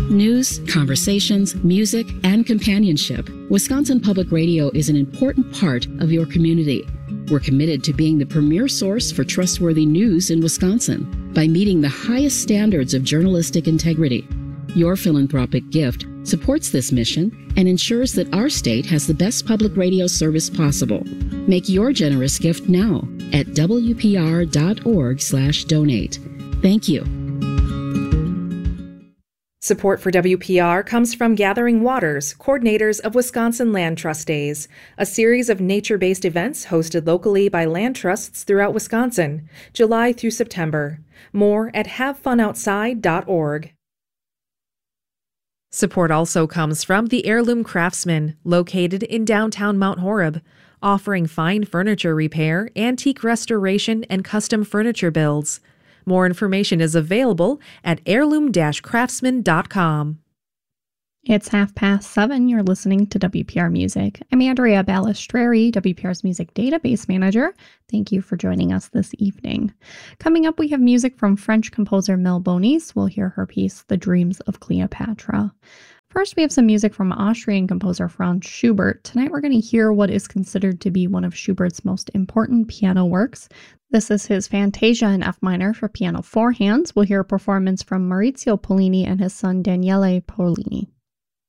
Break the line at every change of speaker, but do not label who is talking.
News, conversations, music, and companionship. Wisconsin Public Radio is an important part of your community. We're committed to being the premier source for trustworthy news in Wisconsin by meeting the highest standards of journalistic integrity. Your philanthropic gift supports this mission and ensures that our state has the best public radio service possible. Make your generous gift now at wpr.org/donate. Thank you.
Support for WPR comes from Gathering Waters, coordinators of Wisconsin Land Trust Days, a series of nature-based events hosted locally by land trusts throughout Wisconsin, July through September. More at havefunoutside.org. Support also comes from the Heirloom Craftsman, located in downtown Mount Horeb, offering fine furniture repair, antique restoration, and custom furniture builds. More information is available at heirloom-craftsman.com.
It's 7:30. You're listening to WPR Music. I'm Andrea Balistreri, WPR's Music Database Manager. Thank you for joining us this evening. Coming up, we have music from French composer Mel Bonis. We'll hear her piece, The Dreams of Cleopatra. First, we have some music from Austrian composer Franz Schubert. Tonight, we're going to hear what is considered to be one of Schubert's most important piano works. This is his Fantasia in F minor for piano four hands. We'll hear a performance from Maurizio Pollini and his son Daniele Pollini.